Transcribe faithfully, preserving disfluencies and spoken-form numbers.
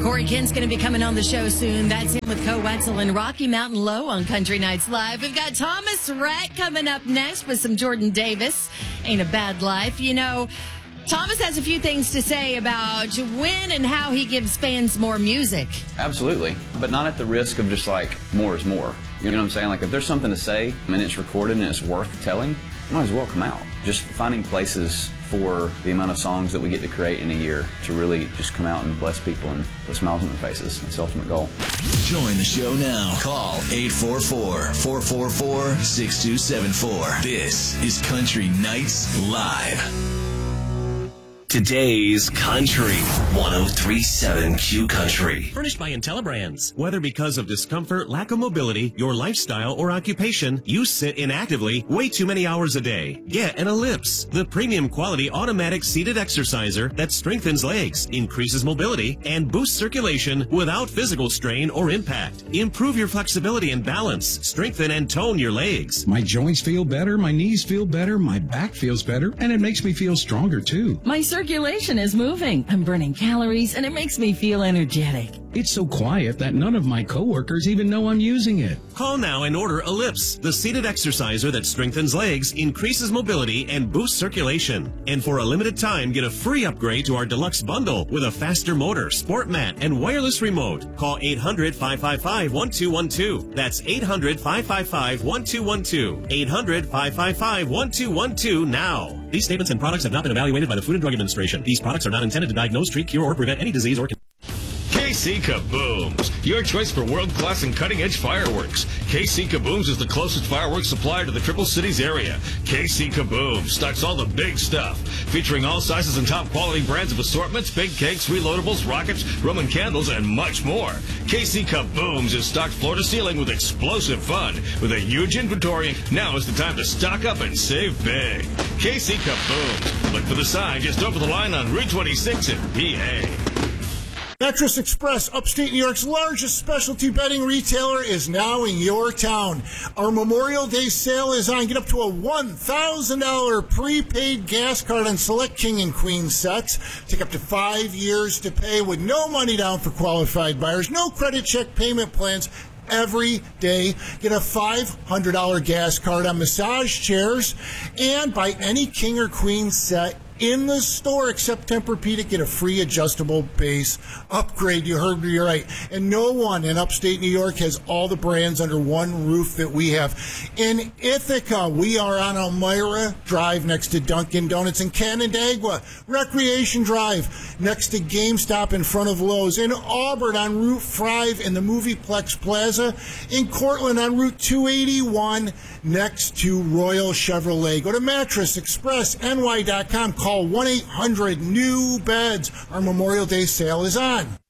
Corey Kent's going to be coming on the show soon. That's him with Co Wetzel and Rocky Mountain Low on Country Nights Live. We've got Thomas Rhett coming up next with some Jordan Davis. Ain't a Bad Life. You know, Thomas has a few things to say about when and how he gives fans more music. Absolutely, but not at the risk of just like more is more. You know what I'm saying? Like if there's something to say and it's recorded and it's worth telling, you might as well come out. Just finding places for the amount of songs that we get to create in a year to really just come out and bless people and put smiles on their faces. That's the ultimate goal. Join the show now. Call eight four four, four four four, six two seven four. This is Country Nights Live. Today's Country one oh three point seven Q Country. Furnished by IntelliBrands. Whether because of discomfort, lack of mobility, your lifestyle, or occupation, you sit inactively way too many hours a day. Get an Ellipse, the premium quality automatic seated exerciser that strengthens legs, increases mobility, and boosts circulation without physical strain or impact. Improve your flexibility and balance. Strengthen and tone your legs. My joints feel better, my knees feel better, my back feels better, and it makes me feel stronger too. My circulation is moving. I'm burning calories, and it makes me feel energetic. It's so quiet that none of my coworkers even know I'm using it. Call now and order Ellipse, the seated exerciser that strengthens legs, increases mobility, and boosts circulation. And for a limited time, get a free upgrade to our deluxe bundle with a faster motor, sport mat, and wireless remote. Call eight hundred, five five five, one two one two. That's eight hundred, five five five, one two one two. eight hundred, five five five, one two one two now. These statements and products have not been evaluated by the Food and Drug Administration. These products are not intended to diagnose, treat, cure, or prevent any disease or condition. K C Kabooms, your choice for world-class and cutting-edge fireworks. K C Kabooms is the closest fireworks supplier to the Triple Cities area. K C Kabooms stocks all the big stuff, featuring all sizes and top-quality brands of assortments, big cakes, reloadables, rockets, Roman candles, and much more. K C Kabooms is stocked floor-to-ceiling with explosive fun. With a huge inventory, now is the time to stock up and save big. K C Kabooms. Look for the sign just over the line on Route twenty-six in P A. Mattress Express, upstate New York's largest specialty bedding retailer, is now in your town. Our Memorial Day sale is on. Get up to a one thousand dollars prepaid gas card on select king and queen sets. Take up to five years to pay with no money down for qualified buyers. No credit check payment plans. Every day, get a five hundred dollars gas card on massage chairs, and buy any king or queen set in the store except Tempur-Pedic, get a free adjustable base upgrade. You heard me right. And no one in upstate New York has all the brands under one roof that we have. In Ithaca, we are on Elmira Drive next to Dunkin' Donuts. In Canandaigua, Recreation Drive next to GameStop in front of Lowe's. In Auburn on Route five in the Movieplex Plaza. In Cortland on Route two eighty-one next to Royal Chevrolet. Go to mattress express N Y dot com. Call one eight hundred new beds. Our Memorial Day sale is on.